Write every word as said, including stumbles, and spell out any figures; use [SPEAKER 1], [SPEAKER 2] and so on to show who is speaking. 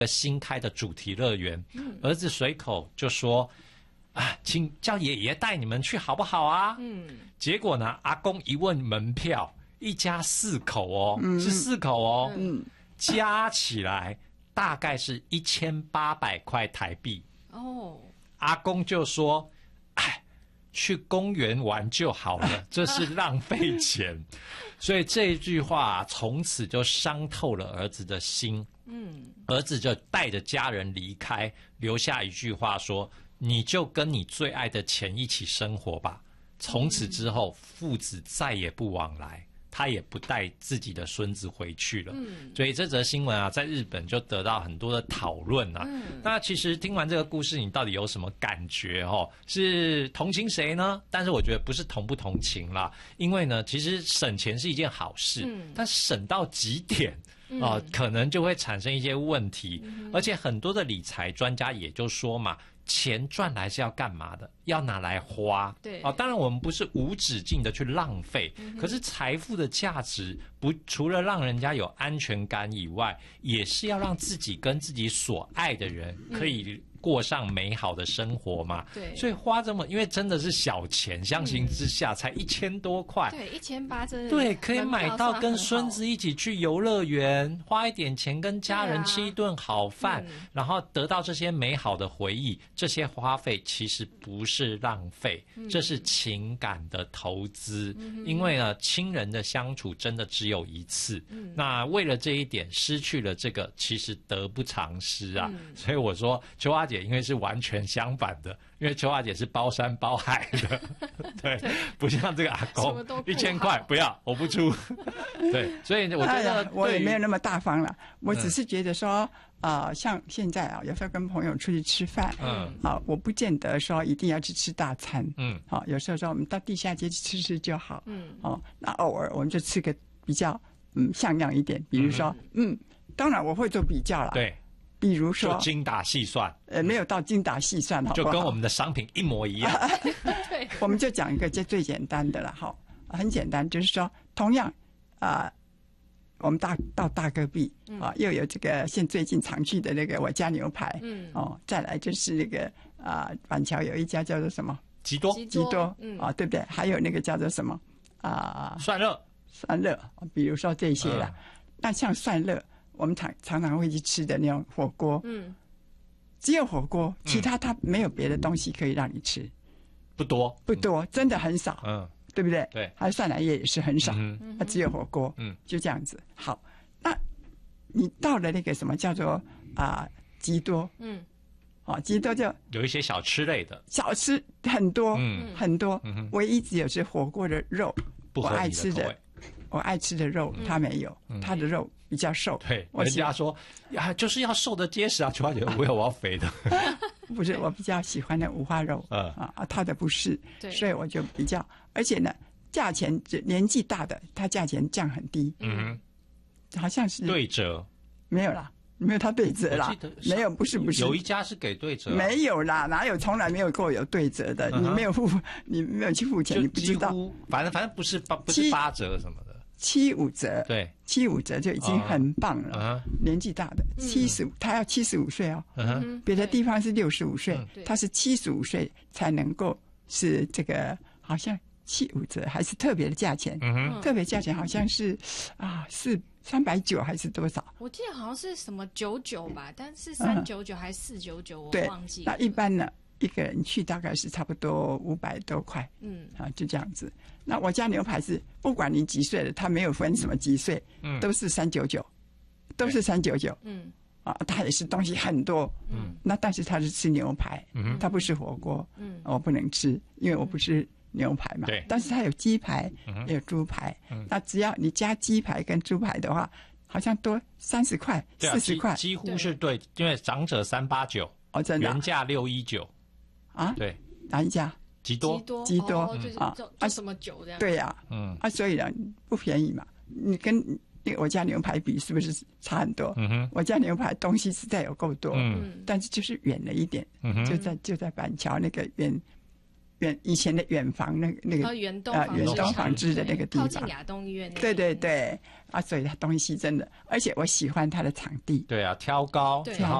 [SPEAKER 1] 新开的主题乐园，嗯、儿子随口就说啊，请叫爷爷带你们去好不好啊？嗯，结果呢，阿公一问门票，一家四口哦，嗯、是四口哦，嗯，加起来大概是一千八百块台币。哦，阿公就说，哎，去公园玩就好了，这是浪费钱。所以这一句话从此就伤透了儿子的心。嗯，儿子就带着家人离开，留下一句话说：“你就跟你最爱的钱一起生活吧。”从此之后，父子再也不往来。他也不带自己的孙子回去了，嗯，所以这则新闻啊，在日本就得到很多的讨论啊。嗯，那其实听完这个故事，你到底有什么感觉哦？是同情谁呢？但是我觉得不是同不同情啦，因为呢，其实省钱是一件好事，嗯，但省到极点啊、呃，可能就会产生一些问题。嗯、而且很多的理财专家也就说嘛。钱赚来是要干嘛的？要拿来花。对啊，当然我们不是无止境的去浪费，嗯、可是财富的价值不除了让人家有安全感以外，也是要让自己跟自己所爱的人可以过上美好的生活嘛。对，所以花这么，因为真的是小钱，相形之下才一千多块。
[SPEAKER 2] 对，一千八真的
[SPEAKER 1] 对，可以买到跟孙子一起去游乐园，花一点钱跟家人吃一顿好饭，嗯、然后得到这些美好的回忆。这些花费其实不是浪费，嗯、这是情感的投资。嗯、因为呢，亲人的相处真的只有一次。嗯、那为了这一点失去了这个，其实得不偿失啊。嗯、所以我说，秋花姐因为是完全相反的，因为秋花姐是包山包海的，对，对不像这个阿公一千块不要，我不出。对，所以我觉得、哎、
[SPEAKER 3] 我也没有那么大方了，我只是觉得说。嗯啊、呃，像现在啊，有时候跟朋友出去吃饭，嗯，啊，我不见得说一定要去吃大餐，嗯，好、啊，有时候说我们到地下街去吃吃就好，嗯，哦、啊，那偶尔我们就吃个比较嗯像样一点，比如说，嗯，嗯当然我会做比较啦，
[SPEAKER 1] 对，
[SPEAKER 3] 比如说
[SPEAKER 1] 就精打细算，
[SPEAKER 3] 呃，没有到精打细算，好不好？
[SPEAKER 1] 就跟我们的商品一模一样，
[SPEAKER 3] 对，我们就讲一个最最简单的了，哈，很简单，就是说，同样啊。呃我们大到大戈壁啊、嗯，又有这个现最近常去的那个我家牛排，嗯，哦，再来就是那个啊、呃，板桥有一家叫做什么
[SPEAKER 1] 吉多
[SPEAKER 3] 吉多，嗯啊，对不对？还有那个叫做什么啊，
[SPEAKER 1] 涮热
[SPEAKER 3] 涮热，比如说这些了。嗯、那像涮热，我们常常常会去吃的那种火锅，嗯，只有火锅，其他它没有别的东西可以让你吃，嗯、
[SPEAKER 1] 不多
[SPEAKER 3] 不多，真的很少，嗯。对不对？
[SPEAKER 1] 对，
[SPEAKER 3] 还涮来叶也是很少，嗯、它只有火锅，嗯，就这样子。好，那你到了那个什么叫做啊、呃、吉多，嗯，哦，吉多就
[SPEAKER 1] 有一些小吃类的，
[SPEAKER 3] 小吃很多，嗯，很多，嗯、唯一只有是火锅的肉，
[SPEAKER 1] 不合
[SPEAKER 3] 我爱吃
[SPEAKER 1] 的，
[SPEAKER 3] 我爱吃的肉，它没有，嗯、它的肉比较瘦。
[SPEAKER 1] 对，人家说呀，就是要瘦的结实啊，就觉得我有我要肥的。
[SPEAKER 3] 不是，我比较喜欢的五花肉，嗯啊，他的不是，所以我就比较，而且呢，价钱年纪大的，它价钱降很低，嗯，好像是
[SPEAKER 1] 对折，
[SPEAKER 3] 没有啦，没有他对折啦，没有，不是不是，
[SPEAKER 1] 有一家是给对折、啊，
[SPEAKER 3] 没有啦，哪有，从来没有过有对折的，嗯、你没有付，你没有去付钱，你不知道，
[SPEAKER 1] 反正反正不是八不是八折什么的。
[SPEAKER 3] 七五折，
[SPEAKER 1] 对，
[SPEAKER 3] 七五折就已经很棒了。Uh-huh. 年纪大的七十五，他要七十五岁哦。Uh-huh. 别的地方是六十五岁，他是七十五岁才能够是这个，好像七五折还是特别的价钱。Uh-huh. 特别价钱好像是啊，是三百九还是多少？
[SPEAKER 2] 我记得好像是什么九九吧，但是三九九还是四九九，我忘记了。
[SPEAKER 3] 那一般呢？一个人去大概是差不多五百多块，嗯，啊，就这样子。那我家牛排是不管你几岁了，它没有分什么几岁，嗯，都是三九九，都是三九九，嗯，啊，它也是东西很多，嗯，那但是它是吃牛排，嗯，它不是火锅，嗯，我不能吃，因为我不是牛排嘛，对，但是它有鸡排，嗯，也有猪排，嗯，那只要你加鸡排跟猪排的话，好像多三十块、四十块，
[SPEAKER 1] 几乎是对，因为长者三八九，哦，真的，原价六一九。
[SPEAKER 3] 啊，
[SPEAKER 1] 对，
[SPEAKER 3] 哪一家？
[SPEAKER 1] 吉多，
[SPEAKER 3] 吉多、
[SPEAKER 2] 哦就是、啊，啊什么酒这样？
[SPEAKER 3] 对呀、啊，嗯，啊，所以呢不便宜嘛。你跟我家牛排比，是不是差很多？嗯哼，我家牛排东西实在有够多，嗯，但是就是远了一点，嗯哼，就在就在板桥那个远远以前的远房那那个
[SPEAKER 2] 呃远东
[SPEAKER 3] 呃远
[SPEAKER 2] 纺织厂
[SPEAKER 3] 东纺织的那个地
[SPEAKER 2] 靠近
[SPEAKER 3] 方，
[SPEAKER 2] 亚东医院那
[SPEAKER 3] 对
[SPEAKER 2] 边。
[SPEAKER 3] 对对啊，所以它东西真的，而且我喜欢它的场地。
[SPEAKER 1] 对啊，挑高，
[SPEAKER 2] 对
[SPEAKER 1] 然后